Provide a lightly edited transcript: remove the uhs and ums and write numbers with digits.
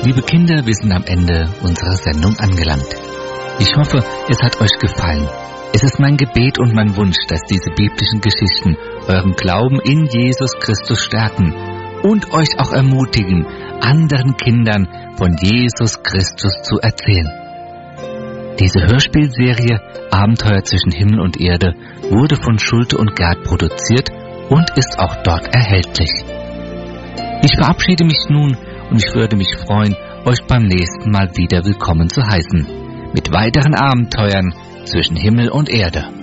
Liebe Kinder, wir sind am Ende unserer Sendung angelangt. Ich hoffe, es hat euch gefallen. Es ist mein Gebet und mein Wunsch, dass diese biblischen Geschichten euren Glauben in Jesus Christus stärken und euch auch ermutigen, anderen Kindern von Jesus Christus zu erzählen. Diese Hörspielserie Abenteuer zwischen Himmel und Erde wurde von Schulte und Gerd produziert und ist auch dort erhältlich. Ich verabschiede mich nun und ich würde mich freuen, euch beim nächsten Mal wieder willkommen zu heißen, mit weiteren Abenteuern zwischen Himmel und Erde.